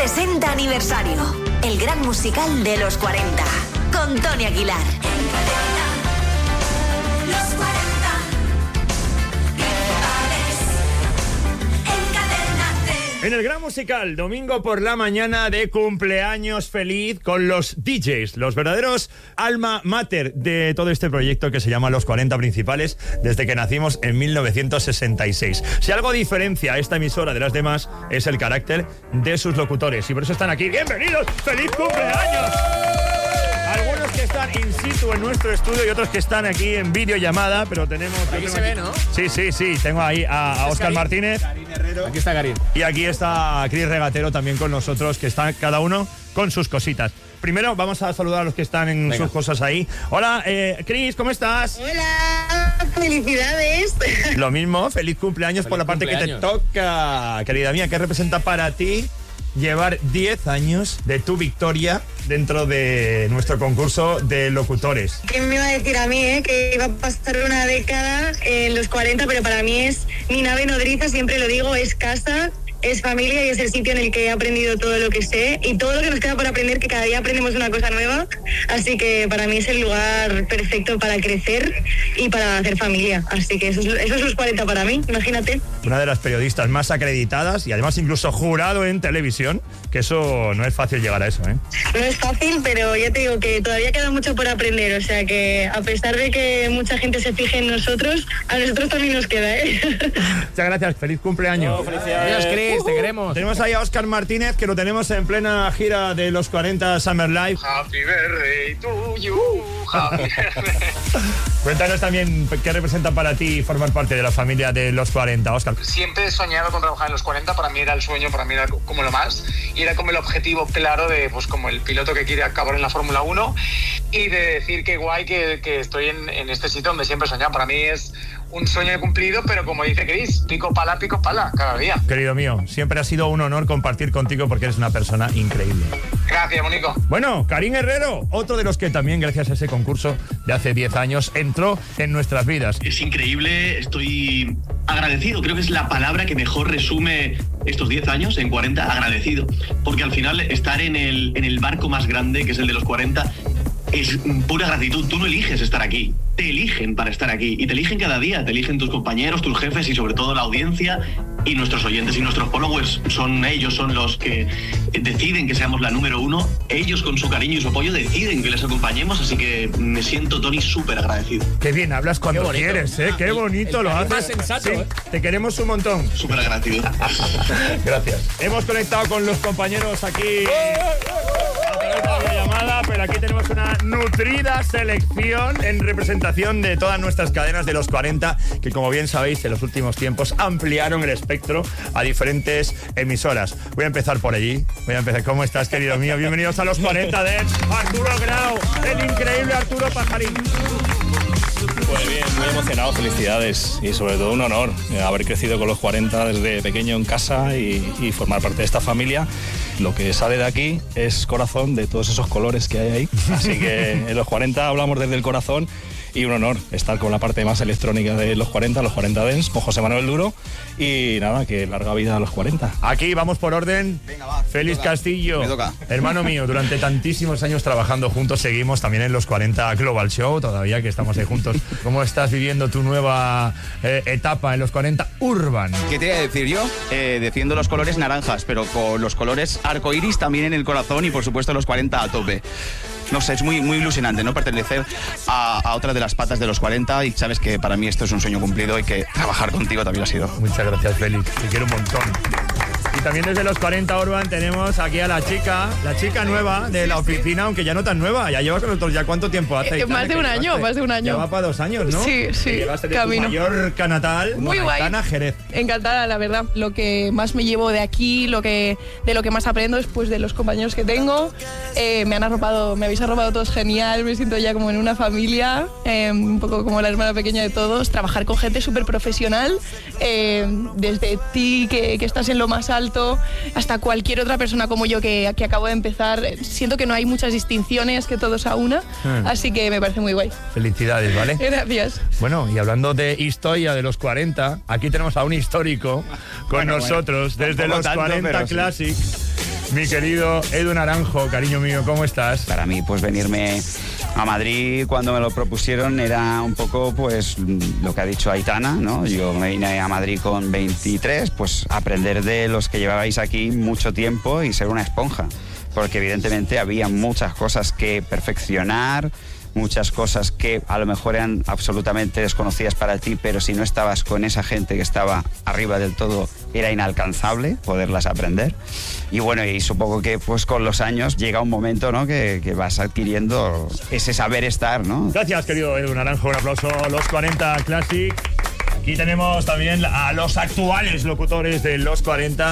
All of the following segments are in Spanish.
60 aniversario. El gran musical de los 40. Con Tony Aguilar. Los 40. En el gran musical, domingo por la mañana de cumpleaños feliz con los DJs, los verdaderos alma mater de todo este proyecto que se llama Los 40 Principales, desde que nacimos en 1966. Si algo diferencia a esta emisora de las demás es el carácter de sus locutores y por eso están aquí. ¡Bienvenidos! ¡Feliz cumpleaños! Algunos que están in situ en nuestro estudio y otros que están aquí en videollamada, pero tenemos... Aquí se ve, ¿no? Sí. Tengo ahí a Óscar Martínez. Karin Herrero. Aquí está Karin. Y aquí está Cris Regatero también con nosotros, que están cada uno con sus cositas. Primero vamos a saludar a los que están en sus cosas ahí. Hola, Cris, ¿cómo estás? Hola, felicidades. Lo mismo, feliz cumpleaños por la parte que te toca. Querida mía, ¿qué representa para ti llevar 10 años de tu victoria dentro de nuestro concurso de locutores? ¿Quién me iba a decir a mí, que iba a pasar una década en los 40, pero para mí es mi nave nodriza, siempre lo digo, es casa, es familia y es el sitio en el que he aprendido todo lo que sé y todo lo que nos queda por aprender, que cada día aprendemos una cosa nueva, así que para mí es el lugar perfecto para crecer y para hacer familia, así que eso es los 40 para mí, imagínate. Una de las periodistas más acreditadas y además incluso jurado en televisión, que eso no es fácil llegar a eso, ¿eh? No es fácil, pero ya te digo que todavía queda mucho por aprender, o sea que a pesar de que mucha gente se fije en nosotros, a nosotros también nos queda, ¿eh? Muchas gracias, feliz cumpleaños. Felicidades, Cris, te queremos. Tenemos ahí a Óscar Martínez, que lo tenemos en plena gira de los 40 Summer Live. Happy birthday to you, happy birthday. Cuéntanos también qué representa para ti formar parte de la familia de los 40, Óscar. Siempre he soñado con trabajar en los 40, para mí era el sueño, para mí era como lo más, y era como el objetivo claro de, pues como el piloto que quiere acabar en la Fórmula 1, y de decir que guay que estoy en este sitio donde siempre he soñado. Para mí es un sueño cumplido, pero como dice Cris, pico pala, cada día. Querido mío, siempre ha sido un honor compartir contigo porque eres una persona increíble. Gracias, Monico. Bueno, Karin Herrero, otro de los que también, gracias a ese concurso de hace 10 años, entró en nuestras vidas. Es increíble, estoy agradecido, creo que es la palabra que mejor resume estos 10 años, en 40, agradecido. Porque al final estar en el barco más grande, que es el de los 40, es pura gratitud. Tú no eliges estar aquí, te eligen para estar aquí y te eligen cada día, te eligen tus compañeros, tus jefes y sobre todo la audiencia y nuestros oyentes y nuestros followers. Ellos son los que deciden que seamos la número 1, ellos con su cariño y su apoyo deciden que les acompañemos, así que me siento, Tony, súper agradecido. Qué bien hablas cuando quieres, ¿eh? Qué bonito lo haces. Más sensato, sí, ¿eh? Te queremos un montón. Súper agradecido. Gracias. Hemos conectado con los compañeros aquí a través de la videollamada, pero aquí tenemos una nutrida selección en representación de todas nuestras cadenas de los 40, que como bien sabéis, en los últimos tiempos ampliaron el espectro a diferentes emisoras. Voy a empezar por allí. ¿Cómo estás, querido mío? Bienvenidos a los 40 de Arturo Grau, el increíble Arturo Pajarín. Pues bien, muy emocionado, felicidades y sobre todo un honor haber crecido con los 40 desde pequeño en casa y formar parte de esta familia. Lo que sale de aquí es corazón de todos esos colores que hay ahí, así que en los 40 hablamos desde el corazón y un honor estar con la parte más electrónica de los 40 Dance, con José Manuel Duro y nada, que larga vida a los 40. Aquí vamos por orden. Venga, va. Félix Castillo, Me toca. hermano mío, durante tantísimos años trabajando juntos, seguimos también en los 40 Global Show, todavía que estamos ahí juntos. ¿Cómo estás viviendo tu nueva etapa en los 40 Urban? ¿Qué te iba a decir yo? Defiendo los colores naranjas, pero con los colores arcoiris también en el corazón y por supuesto los 40 a tope. No sé, es muy ilusionante, ¿no? Pertenecer a otra de las patas de los 40 y sabes que para mí esto es un sueño cumplido y que trabajar contigo también lo ha sido. Muchas gracias, Félix. Te quiero un montón. Y también desde los 40 Urban tenemos aquí a la chica nueva de la oficina, aunque ya no tan nueva. Ya llevas con nosotros, ¿ya cuánto tiempo hace? Más de un año. Ya va para 2 años, ¿no? Sí. Llegaste de Camino. tu Mallorca natal, Muy guay. Ana Jerez. Encantada, la verdad. Lo que más me llevo de aquí, de lo que más aprendo es pues de los compañeros que tengo. Me habéis arropado todos genial, me siento ya como en una familia, un poco como la hermana pequeña de todos. Trabajar con gente súper profesional, desde ti que estás en lo más alto hasta cualquier otra persona como yo que acabo de empezar. Siento que no hay muchas distinciones, que todos a una, así que me parece muy guay. Felicidades, ¿vale? Gracias. Bueno, y hablando de historia de los 40, aquí tenemos a un histórico con nosotros, desde los 40 pero sí. Classic. Mi querido Edu Naranjo, cariño mío, ¿cómo estás? Para mí, pues venirme a Madrid cuando me lo propusieron era un poco, pues, lo que ha dicho Aitana, ¿no? Yo me vine a Madrid con 23, pues aprender de los que llevabais aquí mucho tiempo y ser una esponja. Porque evidentemente había muchas cosas que perfeccionar, muchas cosas que a lo mejor eran absolutamente desconocidas para ti, pero si no estabas con esa gente que estaba arriba del todo, era inalcanzable poderlas aprender. Y bueno, y supongo que pues con los años llega un momento, ¿no?, que vas adquiriendo ese saber estar, ¿no? Gracias, querido Edu Naranjo, un aplauso a Los 40 Classic. Aquí tenemos también a los actuales locutores de Los 40.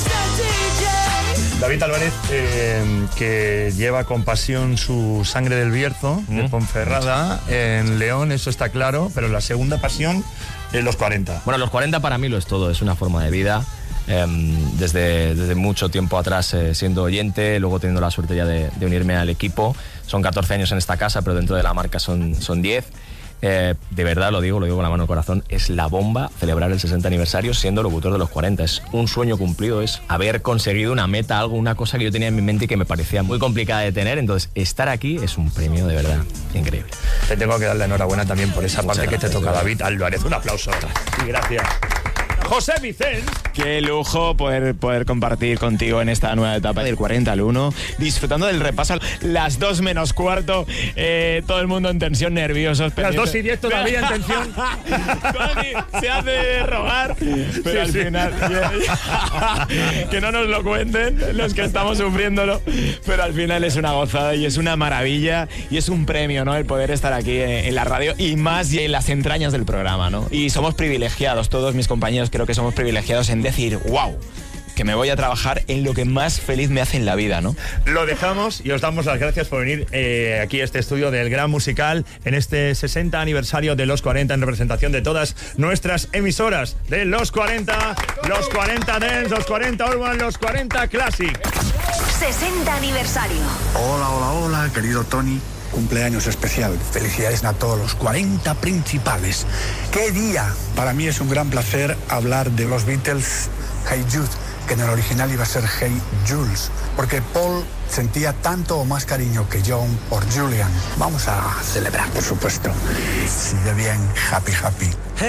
David Álvarez, que lleva con pasión su Sangre del Bierzo, de Ponferrada, en León, eso está claro, pero la segunda pasión es Los 40. Bueno, Los 40 para mí lo es todo, es una forma de vida. Desde mucho tiempo atrás siendo oyente, luego teniendo la suerte ya de unirme al equipo. Son 14 años en esta casa, pero dentro de la marca son 10. De verdad lo digo con la mano en el corazón, es la bomba celebrar el 60 aniversario siendo locutor de Los 40. Es un sueño cumplido, es haber conseguido una meta, algo, una cosa que yo tenía en mi mente y que me parecía muy complicada de tener. Entonces, estar aquí es un premio de verdad increíble. Te tengo que dar la enhorabuena también por esa parte que te toca, David Álvarez. Un aplauso. Y gracias. José Vicens. Qué lujo poder compartir contigo en esta nueva etapa del 40 al 1, disfrutando del repaso. Las 2 menos cuarto, todo el mundo en tensión, nerviosos. Las 2:10 todavía en tensión. Tony se hace de rogar, pero al final que no nos lo cuenten los que estamos sufriéndolo, pero al final es una gozada y es una maravilla y es un premio, ¿no?, el poder estar aquí en la radio y más y en las entrañas del programa, ¿no? Y somos privilegiados, todos mis compañeros creo que somos privilegiados en decir, wow, que me voy a trabajar en lo que más feliz me hace en la vida, ¿no? Lo dejamos y os damos las gracias por venir aquí a este estudio del Gran Musical en este 60 aniversario de Los 40 en representación de todas nuestras emisoras de Los 40, Los 40 Dance, Los 40 Urban, Los 40 Classic. 60 aniversario. Hola, querido Tony. Cumpleaños especial. Felicidades a todos los 40 principales. ¡Qué día! Para mí es un gran placer hablar de los Beatles, Hey Jude, que en el original iba a ser Hey Jules, porque Paul sentía tanto o más cariño que John por Julian. Vamos a celebrar, por supuesto. Sigue bien, happy.